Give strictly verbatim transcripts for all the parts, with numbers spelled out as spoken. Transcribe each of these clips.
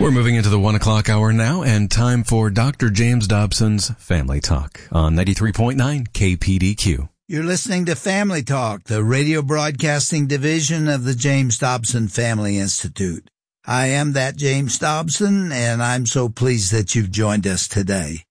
We're moving into the one o'clock hour now, and time for Doctor James Dobson's Family Talk on ninety-three point nine K P D Q. You're listening to Family Talk, the radio broadcasting division of the James Dobson Family Institute. I am that James Dobson, and I'm so pleased that you've joined us today.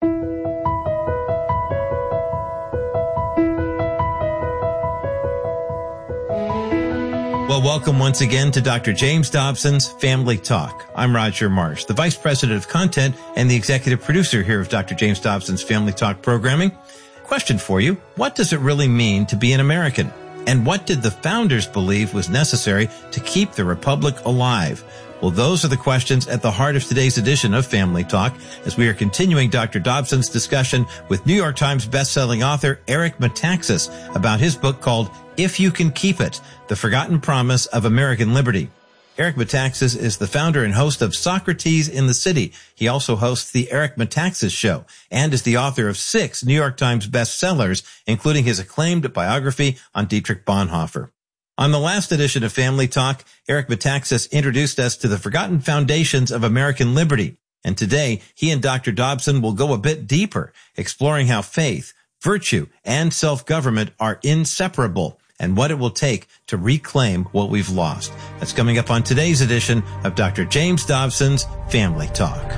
Well, welcome once again to Doctor James Dobson's Family Talk. I'm Roger Marsh, the Vice President of Content and the Executive Producer here of Doctor James Dobson's Family Talk programming. Question for you. What does it really mean to be an American? And what did the founders believe was necessary to keep the Republic alive? Well, those are the questions at the heart of today's edition of Family Talk, as we are continuing Doctor Dobson's discussion with New York Times bestselling author Eric Metaxas about his book called If You Can Keep It, The Forgotten Promise of American Liberty. Eric Metaxas is the founder and host of Socrates in the City. He also hosts the Eric Metaxas Show and is the author of six New York Times bestsellers, including his acclaimed biography on Dietrich Bonhoeffer. On the last edition of Family Talk, Eric Metaxas introduced us to the forgotten foundations of American liberty. And today, he and Doctor Dobson will go a bit deeper, exploring how faith, virtue, and self-government are inseparable, and what it will take to reclaim what we've lost. That's coming up on today's edition of Doctor James Dobson's Family Talk.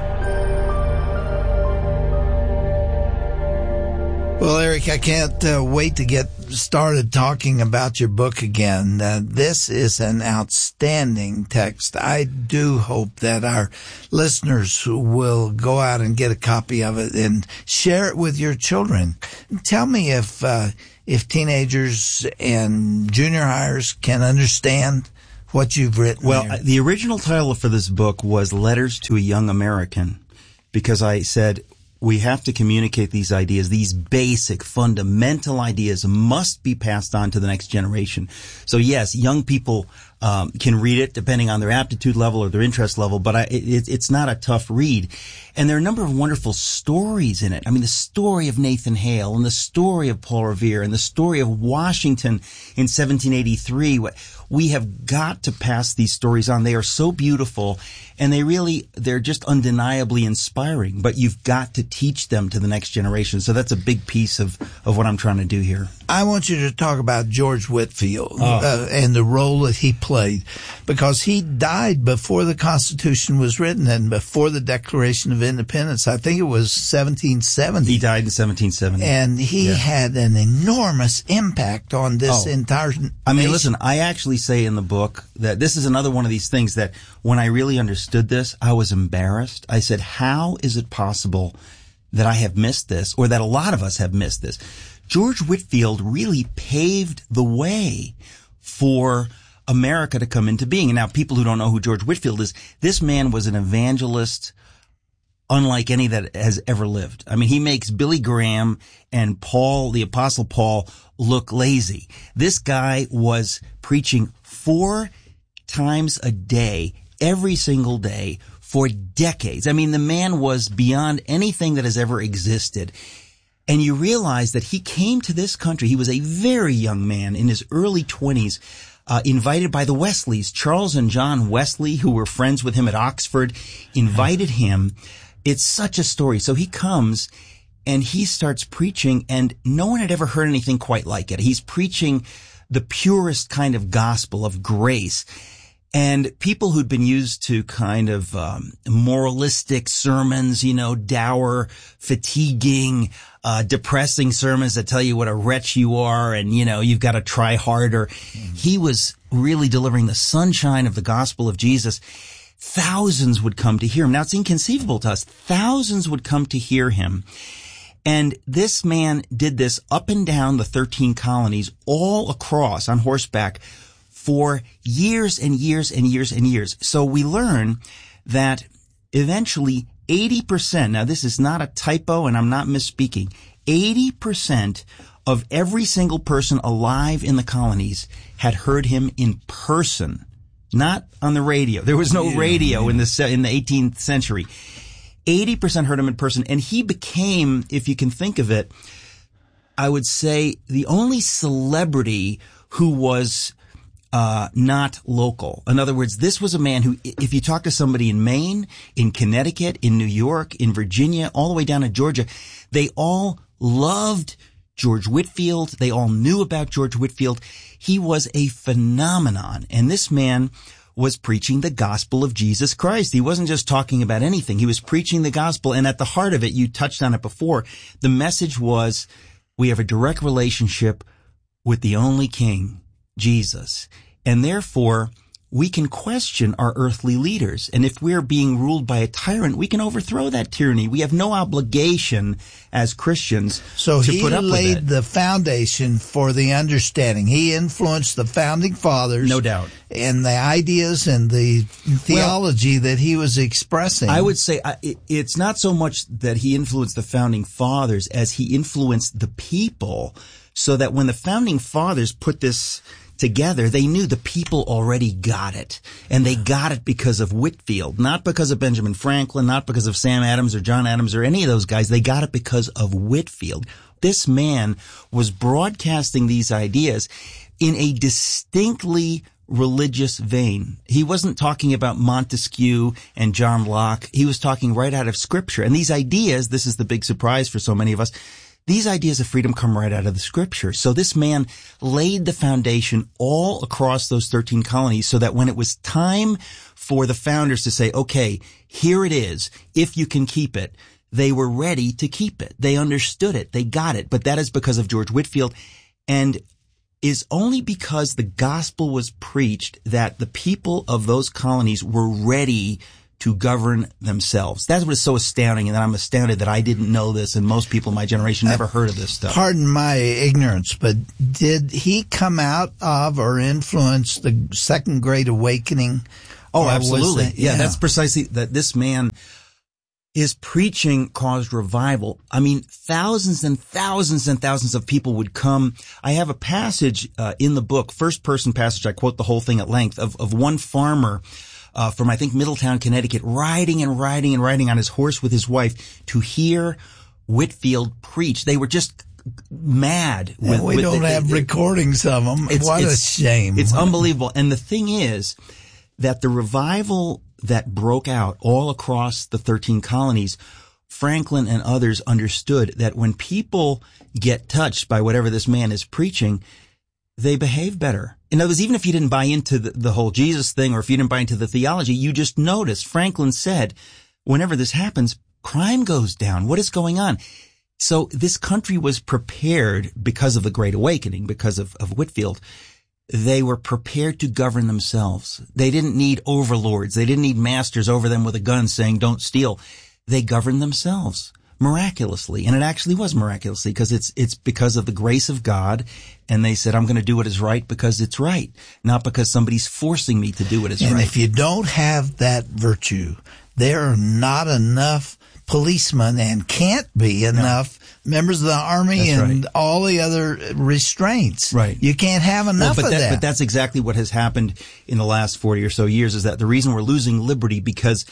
Well, Eric, I can't uh, wait to get started talking about your book again. Uh, this is an outstanding text. I do hope that our listeners will go out and get a copy of it and share it with your children. Tell me if uh, if teenagers and junior hires can understand what you've written. Well, there. The original title for this book was Letters to a Young American, because I said, we have to communicate these ideas. These basic, fundamental ideas must be passed on to the next generation. So yes, young people um, can read it depending on their aptitude level or their interest level, but I, it, it's not a tough read. And there are a number of wonderful stories in it. I mean, the story of Nathan Hale and the story of Paul Revere and the story of Washington in seventeen eighty-three. We have got to pass these stories on. They are so beautiful, and they really, they're just undeniably inspiring, but you've got to teach them to the next generation. So that's a big piece of, of what I'm trying to do here. I want you to talk about George Whitefield oh. uh, and the role that he played, because he died before the Constitution was written and before the Declaration of Independence. I think it was seventeen seventy. He died in seventeen seventy. And he yeah. had an enormous impact on this oh. entire nation. I mean, listen, I actually say in the book that this is another one of these things that when I really understood this, I was embarrassed. I said, how is it possible that I have missed this, or that a lot of us have missed this? George Whitefield really paved the way for America to come into being. And now people who don't know who George Whitefield is, this man was an evangelist unlike any that has ever lived. I mean, he makes Billy Graham and Paul, the Apostle Paul, look lazy. This guy was preaching four times a day, every single day, for decades. I mean, the man was beyond anything that has ever existed. And you realize that he came to this country. He was a very young man in his early twenties, uh, invited by the Wesleys. Charles and John Wesley, who were friends with him at Oxford, invited him. It's such a story. So he comes and he starts preaching, and no one had ever heard anything quite like it. He's preaching the purest kind of gospel of grace. And people who'd been used to kind of um, moralistic sermons, you know, dour, fatiguing, uh, depressing sermons that tell you what a wretch you are and, you know, you've got to try harder. Mm-hmm. He was really delivering the sunshine of the gospel of Jesus. Thousands would come to hear him. Now, it's inconceivable to us. Thousands would come to hear him. And this man did this up and down the thirteen colonies, all across on horseback, for years and years and years and years. So we learn that eventually eighty percent, now this is not a typo and I'm not misspeaking, eighty percent of every single person alive in the colonies had heard him in person, not on the radio. There was no yeah, radio yeah. in the in the eighteenth century. eighty percent heard him in person, and he became, if you can think of it, I would say the only celebrity who was uh, not local. In other words, this was a man who, if you talk to somebody in Maine, in Connecticut, in New York, in Virginia, all the way down to Georgia, they all loved George Whitefield. They all knew about George Whitefield. He was a phenomenon. And this man was preaching the gospel of Jesus Christ. He wasn't just talking about anything. He was preaching the gospel. And at the heart of it, you touched on it before, the message was, we have a direct relationship with the only King, Jesus. And therefore, we can question our earthly leaders. And if we're being ruled by a tyrant, we can overthrow that tyranny. We have no obligation as Christians so to he put up with laid it. the foundation for the understanding. He influenced the founding fathers. No doubt. And the ideas and the theology well, that he was expressing. I would say uh, it, it's not so much that he influenced the founding fathers as he influenced the people, so that when the founding fathers put this together, they knew the people already got it. And they got it because of Whitefield, not because of Benjamin Franklin, not because of Sam Adams or John Adams or any of those guys. They got it because of Whitefield. This man was broadcasting these ideas in a distinctly religious vein. He wasn't talking about Montesquieu and John Locke. He was talking right out of Scripture. And these ideas, this is the big surprise for so many of us, these ideas of freedom come right out of the Scripture. So this man laid the foundation all across those thirteen colonies so that when it was time for the founders to say, okay, here it is, if you can keep it, they were ready to keep it. They understood it. They got it. But that is because of George Whitefield, and is only because the gospel was preached that the people of those colonies were ready to govern themselves. That's what is so astounding, and I'm astounded that I didn't know this, and most people in my generation never heard of this stuff. Pardon my ignorance, but did he come out of or influence the Second Great Awakening? Oh, absolutely. That, yeah. yeah, that's precisely that. This man, his preaching caused revival. I mean, thousands and thousands and thousands of people would come. I have a passage uh, in the book, first person passage, I quote the whole thing at length, of, of one farmer Uh, from, I think, Middletown, Connecticut, riding and riding and riding on his horse with his wife to hear Whitefield preach. They were just mad. With, yeah, we with don't it. have it, recordings of them. It's, what it's, a shame. It's unbelievable. And the thing is that the revival that broke out all across the thirteen colonies, Franklin and others understood that when people get touched by whatever this man is preaching, they behave better. In other words, even if you didn't buy into the, the whole Jesus thing, or if you didn't buy into the theology, you just noticed. Franklin said, whenever this happens, crime goes down. What is going on? So this country was prepared because of the Great Awakening, because of, of Whitefield. They were prepared to govern themselves. They didn't need overlords. They didn't need masters over them with a gun saying, don't steal. They governed themselves miraculously. And it actually was miraculously, because it's, it's because of the grace of God. And they said, I'm going to do what is right because it's right, not because somebody's forcing me to do what is and right. And if you don't have that virtue, there are not enough policemen and can't be enough no. members of the Army that's and right. all the other restraints. Right. You can't have enough well, but of that, that. But that's exactly what has happened in the last forty or so years, is that the reason we're losing liberty, because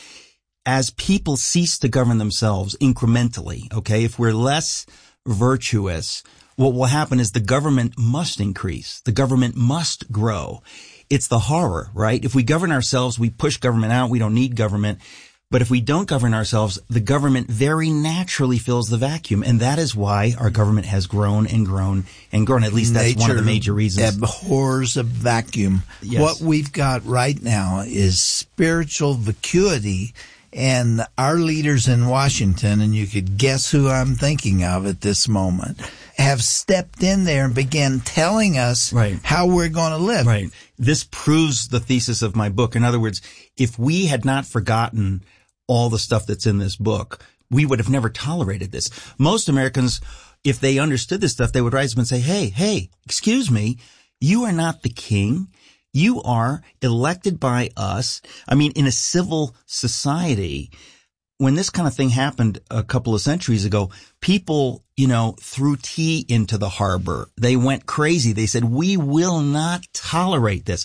as people cease to govern themselves incrementally, okay, if we're less virtuous, what will happen is the government must increase. The government must grow. It's the horror, right? If we govern ourselves, we push government out. We don't need government. But if we don't govern ourselves, the government very naturally fills the vacuum. And that is why our government has grown and grown and grown. At least that's Nature one of the major reasons. Abhors a vacuum. Yes. What we've got right now is spiritual vacuity. And our leaders in Washington, and you could guess who I'm thinking of at this moment, have stepped in there and began telling us right. how we're going to live. Right. This proves the thesis of my book. In other words, if we had not forgotten all the stuff that's in this book, we would have never tolerated this. Most Americans, if they understood this stuff, they would rise up and say, hey, hey, excuse me, you are not the king. You are elected by us. I mean, in a civil society, when this kind of thing happened a couple of centuries ago, people, you know, threw tea into the harbor. They went crazy. They said, we will not tolerate this.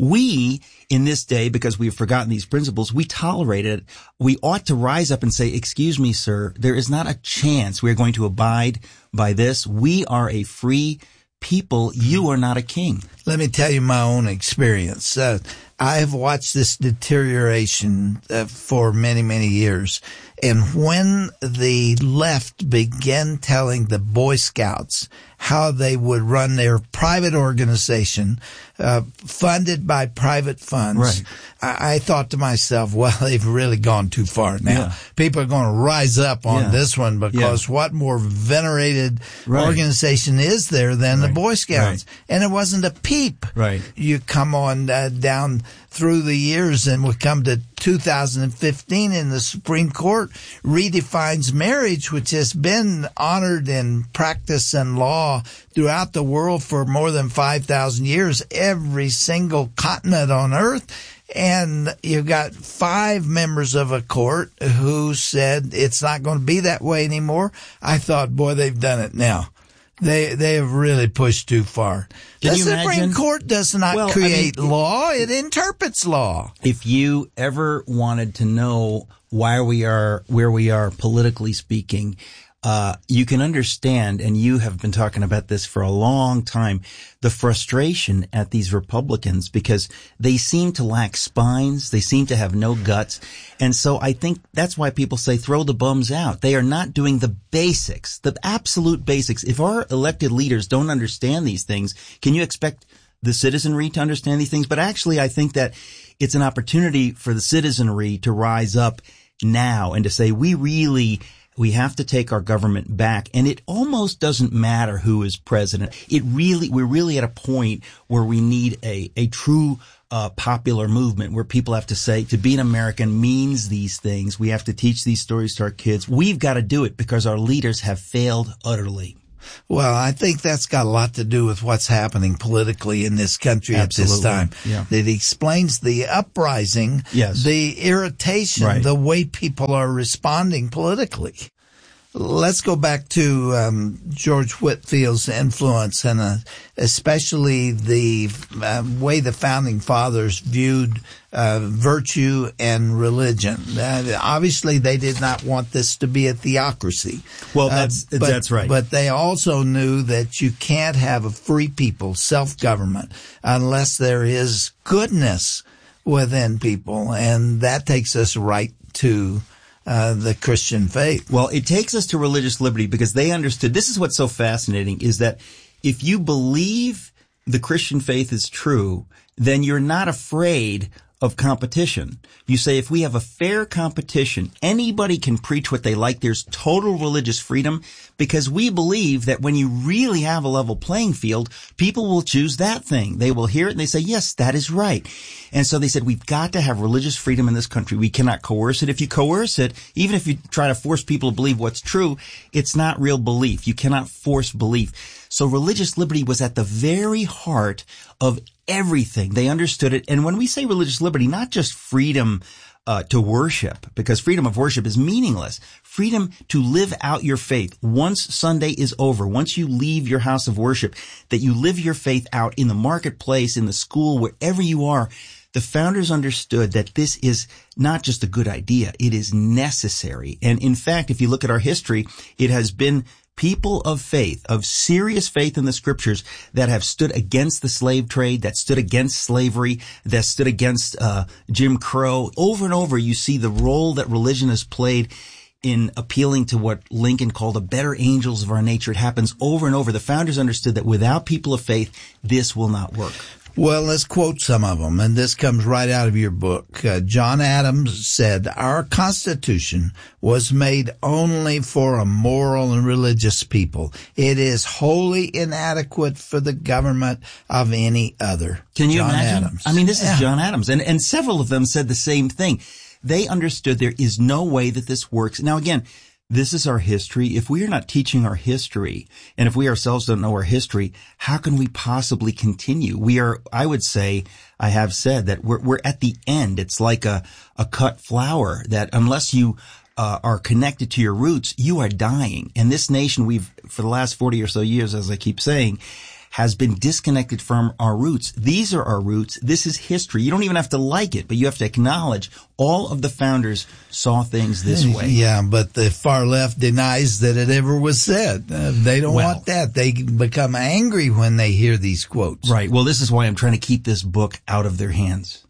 We, in this day, because we've forgotten these principles, we tolerate it. We ought to rise up and say, excuse me, sir, there is not a chance we are going to abide by this. We are a free people, you are not a king. Let me tell you my own experience. Uh, I have watched this deterioration uh, for many, many years. And when the left began telling the Boy Scouts how they would run their private organization, uh, funded by private funds, right. I, I thought to myself, well, they've really gone too far now. Yeah. People are going to rise up on yeah. this one because yeah. what more venerated right. organization is there than right. the Boy Scouts? Right. And it wasn't a peep. Right. You come on uh, down through the years and we come to two thousand fifteen and the Supreme Court redefines marriage, which has been honored in practice and law throughout the world for more than five thousand years, every single continent on earth. And you've got five members of a court who said it's not going to be that way anymore. I thought, boy, they've done it now. They they have really pushed too far. Can the you Supreme imagine? Court does not well, create I mean, law; it interprets law. If you ever wanted to know why we are where we are politically speaking, uh, you can understand, and you have been talking about this for a long time, the frustration at these Republicans because they seem to lack spines. They seem to have no guts. And so I think that's why people say throw the bums out. They are not doing the basics, the absolute basics. If our elected leaders don't understand these things, can you expect the citizenry to understand these things? But actually, I think that it's an opportunity for the citizenry to rise up now and to say, we really We have to take our government back. And it almost doesn't matter who is president. It really, we're really at a point where we need a, a true, uh, popular movement where people have to say to be an American means these things. We have to teach these stories to our kids. We've got to do it because our leaders have failed utterly. Well, I think that's got a lot to do with what's happening politically in this country Absolutely. at this time. Yeah. It explains the uprising, yes. the irritation, right. the way people are responding politically. Let's go back to um, George Whitefield's influence and uh, especially the uh, way the Founding Fathers viewed uh, virtue and religion. Uh, obviously, they did not want this to be a theocracy. Well, that's uh, but, that's right. But they also knew that you can't have a free people, self-government, unless there is goodness within people, and that takes us right to Uh, the Christian faith. Well, it takes us to religious liberty because they understood. This is what's so fascinating is that if you believe the Christian faith is true, then you're not afraid of competition. You say if we have a fair competition, anybody can preach what they like. There's total religious freedom because we believe that when you really have a level playing field, people will choose that thing. They will hear it and they say, yes, that is right. And so they said, we've got to have religious freedom in this country. We cannot coerce it. If you coerce it, even if you try to force people to believe what's true, it's not real belief. You cannot force belief. So religious liberty was at the very heart of everything. They understood it. And when we say religious liberty, not just freedom uh, to worship, because freedom of worship is meaningless. Freedom to live out your faith. Once Sunday is over, once you leave your house of worship, that you live your faith out in the marketplace, in the school, wherever you are. The founders understood that this is not just a good idea. It is necessary. And in fact, if you look at our history, it has been people of faith, of serious faith in the scriptures that have stood against the slave trade, that stood against slavery, that stood against uh Jim Crow. Over and over, you see the role that religion has played in appealing to what Lincoln called the better angels of our nature. It happens over and over. The founders understood that without people of faith, this will not work. Well, let's quote some of them, and this comes right out of your book. Uh, John Adams said, "Our Constitution was made only for a moral and religious people. It is wholly inadequate for the government of any other." Can you John imagine? Adams. I mean, this Yeah. is John Adams, and, and several of them said the same thing. They understood there is no way that this works. Now, again, this is our history. If we are not teaching our history, and if we ourselves don't know our history, how can we possibly continue? We are, I would say, I have said that we're, we're at the end. It's like a, a cut flower that unless you uh, are connected to your roots, you are dying. And this nation, we've, for the last forty or so years, as I keep saying, has been disconnected from our roots. These are our roots. This is history. You don't even have to like it, but you have to acknowledge all of the founders saw things this way. Yeah, but the far left denies that it ever was said. Uh, they don't Well, want that. They become angry when they hear these quotes. Right. Well, this is why I'm trying to keep this book out of their hands.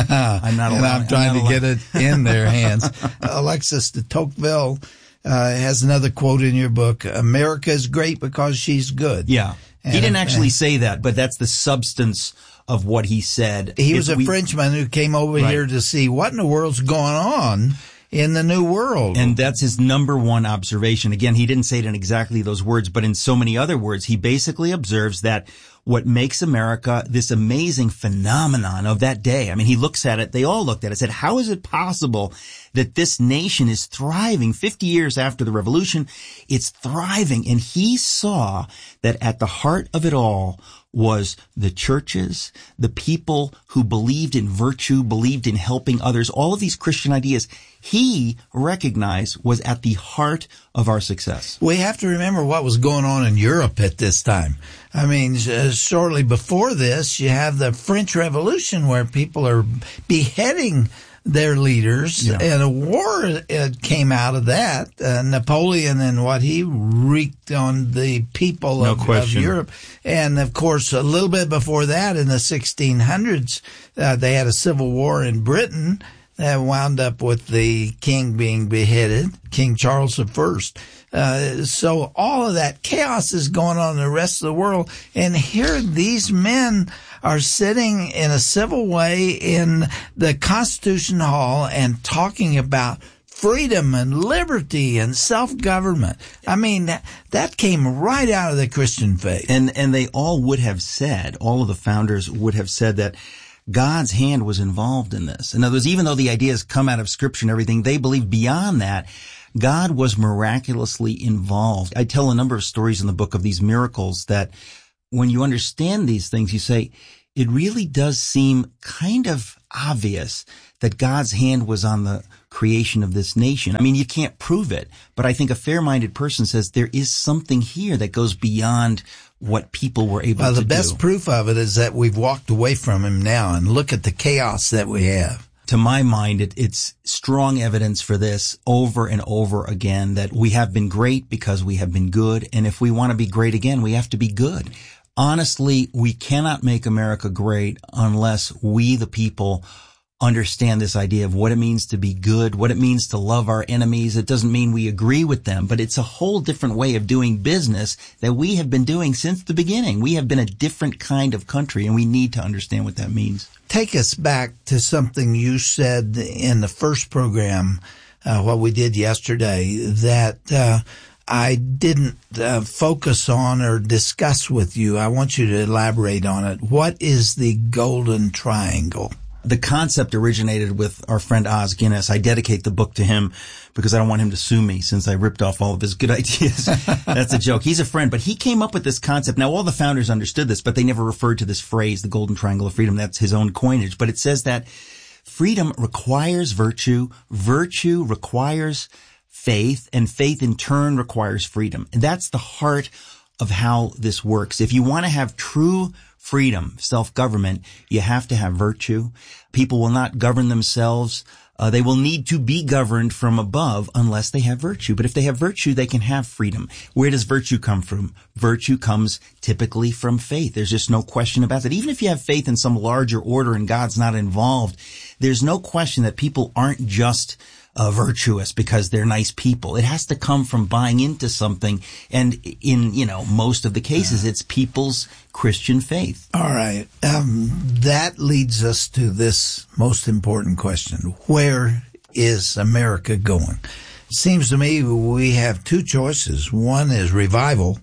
I'm not and allowed, I'm trying I'm to not get it in their hands. Alexis de Tocqueville uh, has another quote in your book. America is great because she's good. Yeah. And, he didn't actually and, say that, but that's the substance of what he said. He If was a we, Frenchman who came over Right. here to see what in the world's going on in the New World. And that's his number one observation. Again, he didn't say it in exactly those words, but in so many other words, he basically observes that what makes America this amazing phenomenon of that day. I mean, he looks at it, they all looked at it, said, how is it possible that this nation is thriving fifty years after the revolution? It's thriving. And he saw that at the heart of it all was the churches, the people who believed in virtue, believed in helping others, all of these Christian ideas he recognized was at the heart of our success. We have to remember what was going on in Europe at this time. I mean, uh, shortly before this, you have the French Revolution where people are beheading their leaders, Yeah. and a war uh, came out of that. Uh, Napoleon and what he wreaked on the people No of, of question. Europe. And, of course, a little bit before that, in the sixteen hundreds, uh, they had a civil war in Britain that wound up with the king being beheaded, King Charles the First. Uh, so all of that chaos is going on in the rest of the world. And here these men are sitting in a civil way in the Constitution Hall and talking about freedom and liberty and self-government. I mean, that, that came right out of the Christian faith. And, and they all would have said, all of the founders would have said that God's hand was involved in this. In other words, even though the ideas come out of Scripture and everything, they believe beyond that, God was miraculously involved. I tell a number of stories in the book of these miracles that when you understand these things, you say, it really does seem kind of obvious that God's hand was on the creation of this nation. I mean, you can't prove it, but I think a fair-minded person says there is something here that goes beyond what people were able well, to the do. best proof of it is that we've walked away from him now, and look at the chaos that we have. To my mind, it, it's strong evidence for this over and over again that we have been great because we have been good. And if we want to be great again, we have to be good. Honestly, we cannot make America great unless we, the people, understand this idea of what it means to be good, what it means to love our enemies. It doesn't mean we agree with them, but it's a whole different way of doing business that we have been doing since the beginning. We have been a different kind of country, and we need to understand what that means. Take us back to something you said in the first program, uh, what we did yesterday, that uh, I didn't uh, focus on or discuss with you. I want you to elaborate on it. What is the Golden Triangle? The concept originated with our friend Os Guinness. I dedicate the book to him because I don't want him to sue me since I ripped off all of his good ideas. That's a joke. He's a friend, but he came up with this concept. Now, all the founders understood this, but they never referred to this phrase, the Golden Triangle of Freedom. That's his own coinage. But it says that freedom requires virtue, virtue requires faith, and faith in turn requires freedom. And that's the heart of how this works. If you want to have true freedom, self-government, you have to have virtue. People will not govern themselves. Uh, they will need to be governed from above unless they have virtue. But if they have virtue, they can have freedom. Where does virtue come from? Virtue comes typically from faith. There's just no question about that. Even if you have faith in some larger order and God's not involved, there's no question that people aren't just Uh, virtuous because they're nice people. It has to come from buying into something. And in, you know, most of the cases, it's people's Christian faith. All right. Um, that leads us to this most important question. Where is America going? It seems to me we have two choices. One is revival,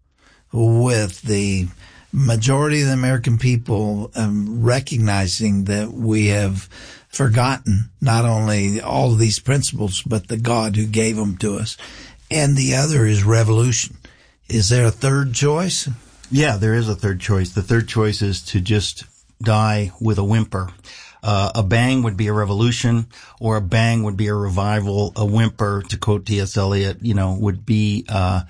with the majority of the American people um, recognizing that we have forgotten not only all of these principles, but the God who gave them to us. And the other is revolution. Is there a third choice? Yeah, there is a third choice. The third choice is to just die with a whimper. Uh, a bang would be a revolution, or a bang would be a revival. A whimper, to quote T S Eliot, you know, would be uh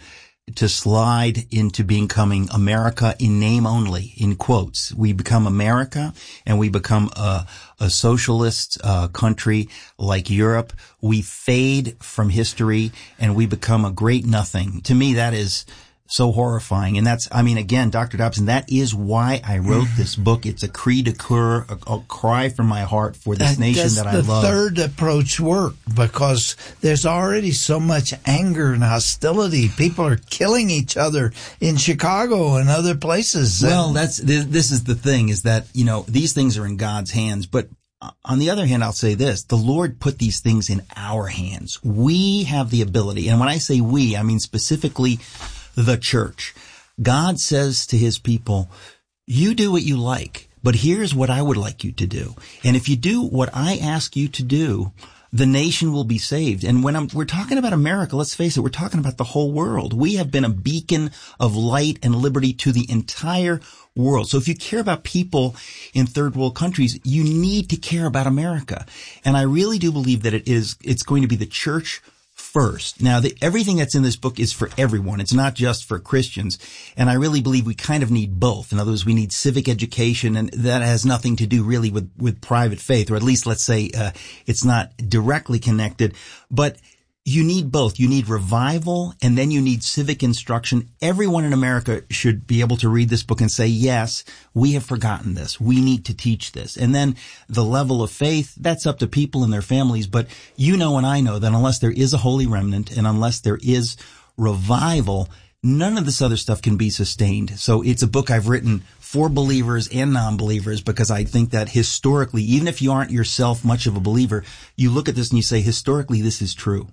to slide into becoming America in name only, in quotes. We become America and we become a, a socialist uh, country like Europe. We fade from history and we become a great nothing. To me, that is so horrifying. And that's, I mean, again, Doctor Dobson, that is why I wrote this book. It's a cri de coeur, a, a cry from my heart for this that, nation that I love. The third approach worked because there's already so much anger and hostility. People are killing each other in Chicago and other places. Well, that's, this is the thing is that, you know, these things are in God's hands, but on the other hand, I'll say this, the Lord put these things in our hands. We have the ability. And when I say we, I mean specifically the church. God says to his people, you do what you like, but here's what I would like you to do. And if you do what I ask you to do, the nation will be saved. And when I'm, we're talking about America, let's face it, we're talking about the whole world. We have been a beacon of light and liberty to the entire world. So if you care about people in third world countries, you need to care about America. And I really do believe that it is, it's going to be the church first. Now, the, everything that's in this book is for everyone. It's not just for Christians. And I really believe we kind of need both. In other words, we need civic education, and that has nothing to do really with, with private faith, or at least let's say uh, it's not directly connected. But you need both. You need revival, and then you need civic instruction. Everyone in America should be able to read this book and say, yes, we have forgotten this. We need to teach this. And then the level of faith, that's up to people and their families. But you know and I know that unless there is a holy remnant and unless there is revival, none of this other stuff can be sustained. So it's a book I've written for believers and non-believers because I think that historically, even if you aren't yourself much of a believer, you look at this and you say, historically, this is true.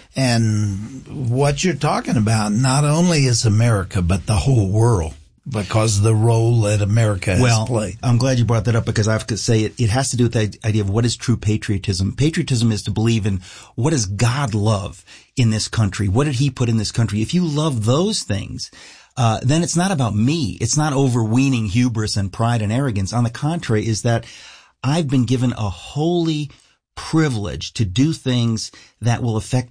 And what you're talking about not only is America, but the whole world, because of the role that America has well, played. I'm glad you brought that up because I have to say it, it has to do with the idea of what is true patriotism. Patriotism is to believe in what does God love in this country? What did he put in this country? If you love those things, uh, then it's not about me. It's not overweening hubris and pride and arrogance. On the contrary, is that I've been given a holy privilege to do things that will affect